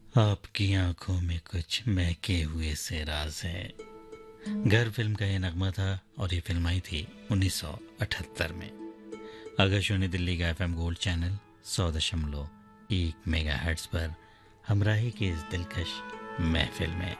आपकी आंखों में कुछ महके हुए से राज है। घर फिल्म का ये नगमा था और ये फिल्म आई थी 1978 में। आकाशवाणी दिल्ली का एफएम गोल्ड चैनल 100.1 मेगाहर्ट्ज पर हमराही की इस दिलकश महफिल में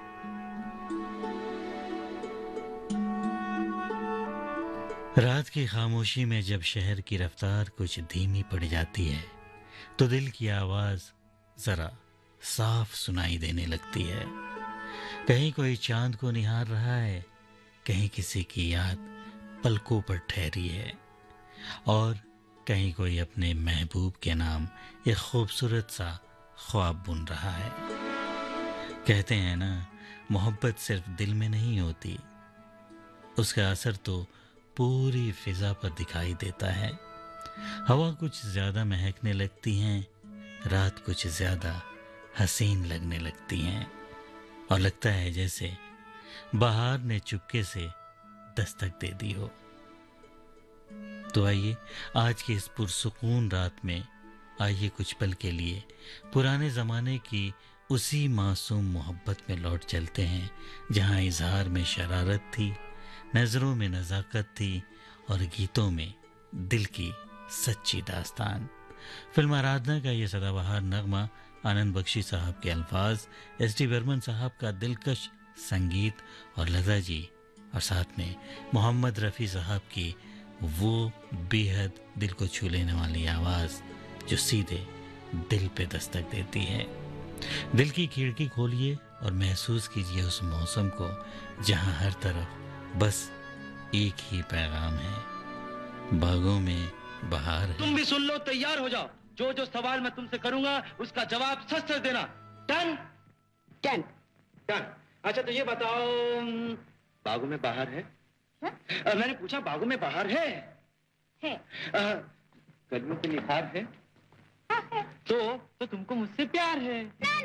रात की खामोशी में जब शहर की रफ्तार कुछ धीमी पड़ जाती है तो दिल की आवाज जरा साफ सुनाई देने लगती है। कहीं कोई चांद को निहार रहा है, कहीं किसी की याद पलकों पर ठहरी है और कहीं कोई अपने महबूब के नाम एक खूबसूरत सा ख्वाब बुन रहा है। कहते हैं ना, मोहब्बत सिर्फ दिल में नहीं होती, उसका असर तो पूरी फिजा पर दिखाई देता है। हवा कुछ ज्यादा महकने लगती है, रात कुछ ज्यादा हसीन लगने लगती हैं और लगता है जैसे बहार ने चुपके से दस्तक दे दी हो। तो आइए आज की इस पुरसुकून रात में आइए कुछ पल के लिए पुराने ज़माने की उसी मासूम मोहब्बत में लौट चलते हैं जहां इजहार में शरारत थी, नज़रों में नज़ाकत थी और गीतों में दिल की सच्ची दास्तान। फिल्म आराधना का ये सदाबहार नगमा, आनंद बख्शी साहब के अल्फाज, एस.डी. बर्मन साहब का दिलकश संगीत और लता जी और साथ में मोहम्मद रफ़ी साहब की वो बेहद दिल को छू लेने वाली आवाज़ जो सीधे दिल पे दस्तक देती है। दिल की खिड़की खोलिए और महसूस कीजिए उस मौसम को जहां हर तरफ बस एक ही पैगाम है, बागों में बहार है। तुम भी सुन लो, तैयार हो जाओ। जो जो सवाल मैं तुमसे करूंगा उसका जवाब सच सच देना। Done done done. अच्छा तो ये बताओ, बागों में बहार है? मैंने पूछा बागों में बहार है? है। कलियों पे निखार है? हाँ, है। तो तुमको मुझसे प्यार है?